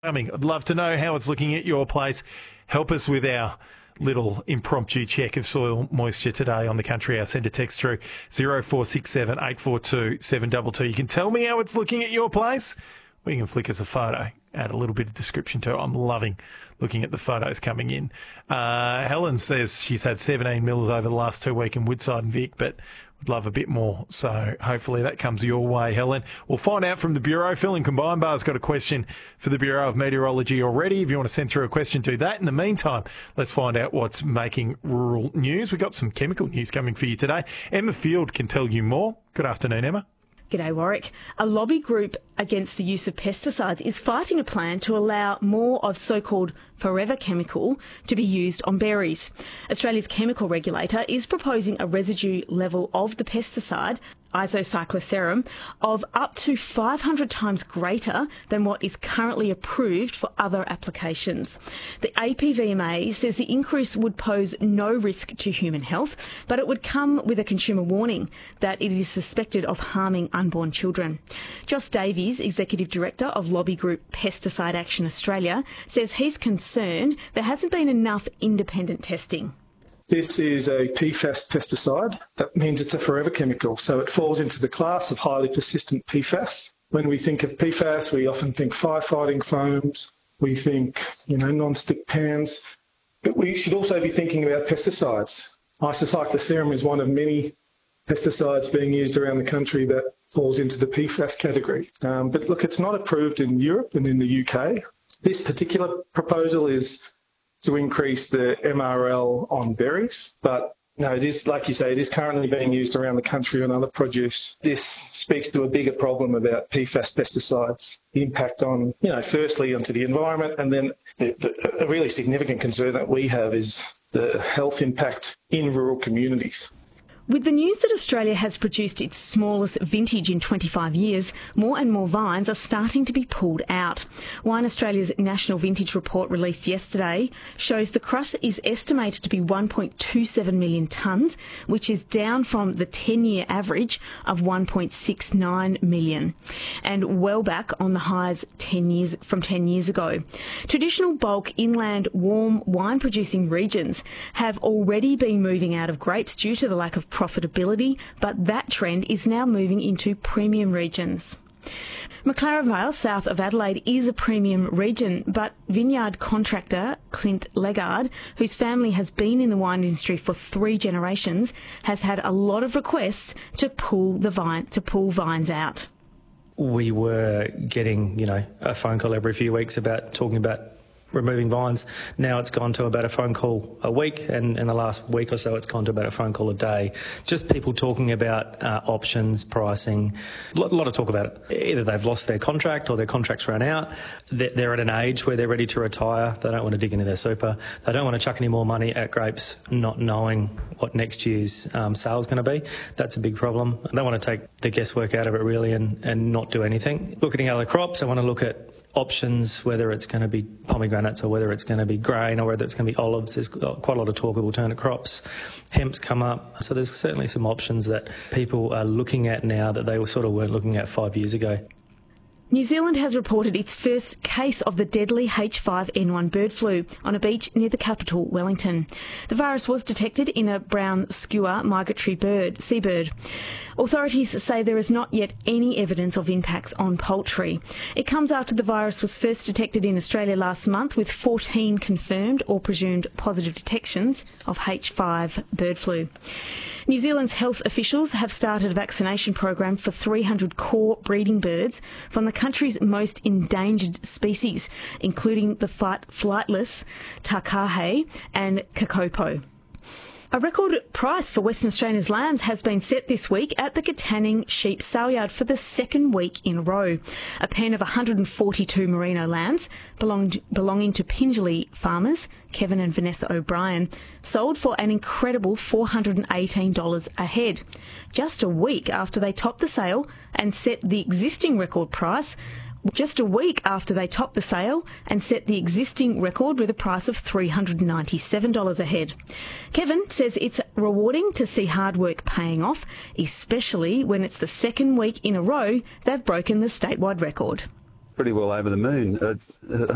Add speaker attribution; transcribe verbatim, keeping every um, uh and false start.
Speaker 1: I mean, I'd love to know how it's looking at your place. Help us with our little impromptu check of soil moisture today on the Country Hour. Send a text through zero four six seven eight four two seven two two. You can tell me how it's looking at your place, or you can flick us a photo, add a little bit of description to it. I'm loving looking at the photos coming in. Uh, Helen says she's had seventeen mils over the last two weeks in Woodside and Vic, but would love a bit more. So hopefully that comes your way, Helen. We'll find out from the Bureau. Phil in Combine Bar's got a question for the Bureau of Meteorology already. If you want to send through a question, do that. In the meantime, let's find out what's making rural news. We've got some chemical news coming for you today. Emma Field can tell you more. Good afternoon, Emma.
Speaker 2: G'day, Warwick. A lobby group against the use of pesticides is fighting a plan to allow more of so-called forever chemical to be used on berries. Australia's chemical regulator is proposing a residue level of the pesticide isocycloserum of up to five hundred times greater than what is currently approved for other applications. The A P V M A says the increase would pose no risk to human health, but it would come with a consumer warning that it is suspected of harming unborn children. Joss Davies, Executive Director of lobby group Pesticide Action Australia, says he's concerned there hasn't been enough independent testing.
Speaker 3: This is a P FAS pesticide. That means it's a forever chemical, so it falls into the class of highly persistent P FAS. When we think of P FAS, we often think firefighting foams, we think, you know, non-stick pans, but we should also be thinking about pesticides. Isocycloserum is one of many pesticides being used around the country that falls into the P FAS category. Um, but look, it's not approved in Europe and in the U K. This particular proposal is to increase the M R L on berries, but no, it is, like you say, it is currently being used around the country on other produce. This speaks to a bigger problem about P FAS pesticides, the impact on, you know, firstly onto the environment, and then the, the, a really significant concern that we have is the health impact in rural communities.
Speaker 2: With the news that Australia has produced its smallest vintage in twenty-five years, more and more vines are starting to be pulled out. Wine Australia's National Vintage Report released yesterday shows the crush is estimated to be one point two seven million tonnes, which is down from the ten-year average of one point six nine million, and well back on the highs ten years from ten years ago. Traditional bulk inland warm wine-producing regions have already been moving out of grapes due to the lack of profitability, but that trend is now moving into premium regions. McLaren Vale, south of Adelaide, is a premium region, but vineyard contractor Clint Legard, whose family has been in the wine industry for three generations, has had a lot of requests to pull the vine to pull vines out.
Speaker 4: We were getting, you know, a phone call every few weeks about talking about removing vines. Now it's gone to about a phone call a week, and in the last week or so it's gone to about a phone call a day. Just people talking about uh, options, pricing, a lot, lot of talk about it. Either they've lost their contract or their contract's run out. They're, they're at an age where they're ready to retire. They don't want to dig into their super. They don't want to chuck any more money at grapes not knowing what next year's um, sale is going to be. That's a big problem. They want to take the guesswork out of it really and, and not do anything. Looking at other crops, they want to look at options, whether it's going to be pomegranates or whether it's going to be grain or whether it's going to be olives. There's quite a lot of talk of alternate crops. Hemp's come up. So there's certainly some options that people are looking at now that they were sort of weren't looking at five years ago.
Speaker 2: New Zealand has reported its first case of the deadly H five N one bird flu on a beach near the capital, Wellington. The virus was detected in a brown skua migratory bird, seabird. Authorities say there is not yet any evidence of impacts on poultry. It comes after the virus was first detected in Australia last month, with fourteen confirmed or presumed positive detections of H five bird flu. New Zealand's health officials have started a vaccination program for three hundred core breeding birds from the country's most endangered species, including the fight flightless takahe and kakapo. A record price for Western Australia's lambs has been set this week at the Katanning Sheep Sale Yard for the second week in a row. A pen of one hundred forty-two merino lambs belonged, belonging to Pingelly farmers, Kevin and Vanessa O'Brien, sold for an incredible four hundred eighteen dollars a head, just a week after they topped the sale and set the existing record price just a week after they topped the sale and set the existing record with a price of three hundred ninety-seven dollars a head. Kevin says it's rewarding to see hard work paying off, especially when it's the second week in a row they've broken the statewide record.
Speaker 5: Pretty well over the moon. Uh,